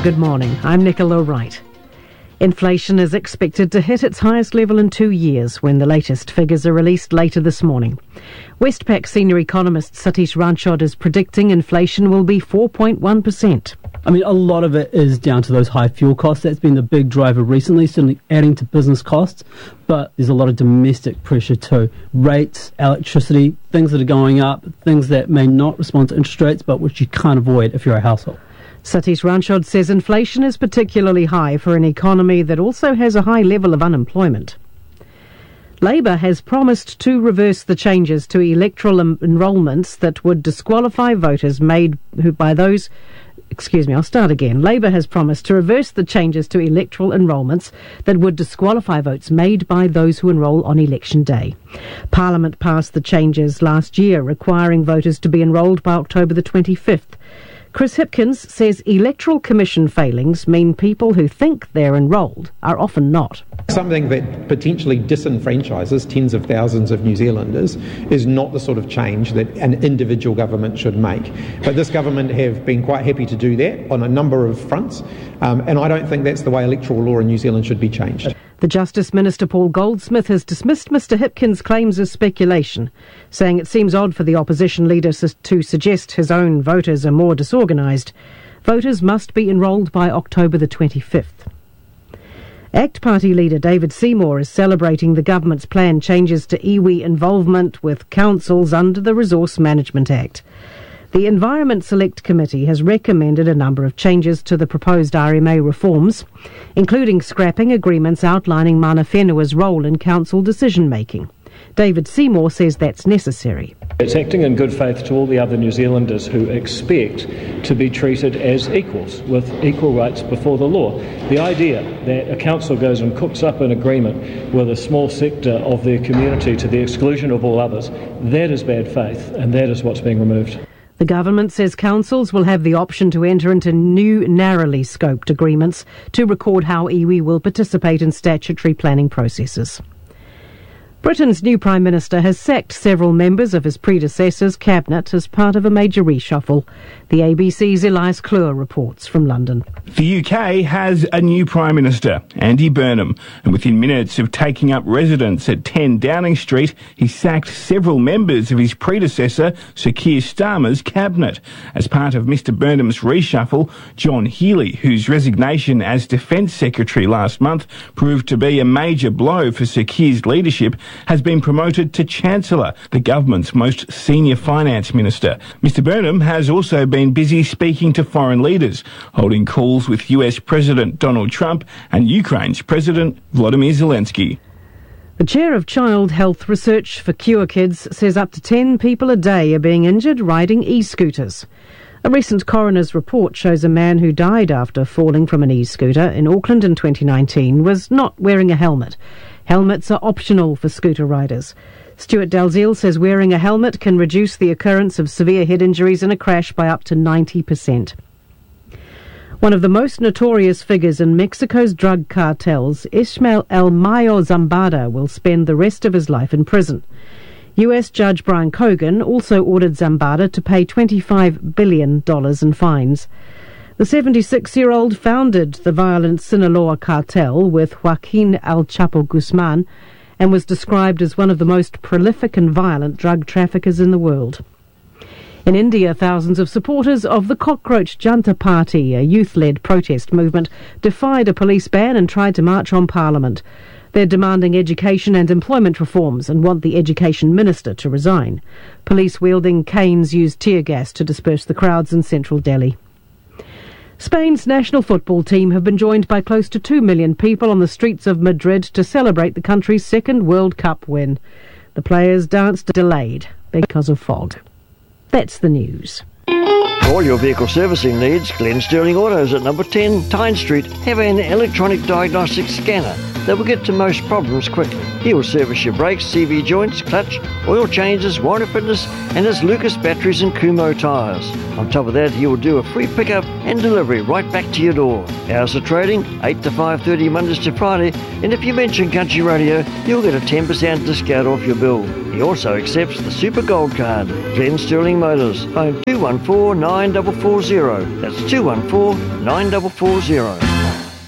Good morning, I'm Nicola Wright. Inflation is expected to hit its highest level in 2 years when the latest figures are released later this morning. Westpac senior economist Satish Ranchod is predicting inflation will be 4.1%. I mean, a lot of it is down to those high fuel costs. That's been the big driver recently, certainly adding to business costs. But there's a lot of domestic pressure too. Rates, electricity, things that are going up, things that may not respond to interest rates, but which you can't avoid if you're a household. Satish Ranchod says inflation is particularly high for an economy that also has a high level of unemployment. Labor has promised to reverse the changes to electoral enrolments that would disqualify voters made by those... Labor has promised to reverse the changes to electoral enrolments that would disqualify votes made by those who enrol on election day. Parliament passed the changes last year, requiring voters to be enrolled by October the 25th. Chris Hipkins says Electoral Commission failings mean people who think they're enrolled are often not. Something that potentially disenfranchises tens of thousands of New Zealanders is not the sort of change that an individual government should make. But this government have been quite happy to do that on a number of fronts, and I don't think that's the way electoral law in New Zealand should be changed. The Justice Minister Paul Goldsmith has dismissed Mr Hipkins' claims as speculation, saying it seems odd for the opposition leader to suggest his own voters are more disorganised. Voters must be enrolled by October the 25th. ACT Party leader David Seymour is celebrating the government's planned changes to iwi involvement with councils under the Resource Management Act. The Environment Select Committee has recommended a number of changes to the proposed RMA reforms, including scrapping agreements outlining mana whenua's role in council decision-making. David Seymour says that's necessary. It's acting in good faith to all the other New Zealanders who expect to be treated as equals, with equal rights before the law. The idea that a council goes and cooks up an agreement with a small sector of their community to the exclusion of all others, that is bad faith, and that is what's being removed. The government says councils will have the option to enter into new narrowly scoped agreements to record how iwi will participate in statutory planning processes. Britain's new Prime Minister has sacked several members of his predecessor's cabinet as part of a major reshuffle. The ABC's Elias Kluwer reports from London. The UK has a new Prime Minister, Andy Burnham, and within minutes of taking up residence at 10 Downing Street, he sacked several members of his predecessor, Sir Keir Starmer's cabinet. As part of Mr Burnham's reshuffle, John Healey, whose resignation as Defence Secretary last month proved to be a major blow for Sir Keir's leadership, has been promoted to Chancellor, the government's most senior finance minister. Mr Burnham has also been busy speaking to foreign leaders, holding calls with US President Donald Trump and Ukraine's President Volodymyr Zelensky. The chair of Child Health Research for Cure Kids says up to 10 people a day are being injured riding e-scooters. A recent coroner's report shows a man who died after falling from an e-scooter in Auckland in 2019 was not wearing a helmet. Helmets are optional for scooter riders. Stuart Dalziel says wearing a helmet can reduce the occurrence of severe head injuries in a crash by up to 90%. One of the most notorious figures in Mexico's drug cartels, Ismael El Mayo Zambada, will spend the rest of his life in prison. US Judge Brian Cogan also ordered Zambada to pay $25 billion in fines. The 76-year-old founded the violent Sinaloa cartel with Joaquin El Chapo Guzman and was described as one of the most prolific and violent drug traffickers in the world. In India, thousands of supporters of the Cockroach Janta Party, a youth-led protest movement, defied a police ban and tried to march on Parliament. They're demanding education and employment reforms and want the education minister to resign. Police wielding canes used tear gas to disperse the crowds in central Delhi. Spain's national football team have been joined by close to 2 million people on the streets of Madrid to celebrate the country's second World Cup win. The players danced delayed because of fog. That's the news. For all your vehicle servicing needs, Glen Sterling Autos at number 10 Tyne Street have an electronic diagnostic scanner that will get to most problems quickly. He will service your brakes, CV joints, clutch, oil changes, warranty fitness, and his Lucas batteries and Kumho tyres. On top of that, he will do a free pickup and delivery right back to your door. Hours of trading, 8 to 5:30 Mondays to Friday, and if you mention Country Radio, you'll get a 10% discount off your bill. He also accepts the Super Gold Card. Glen Sterling Motors, phone 214 9440. That's 214 9440.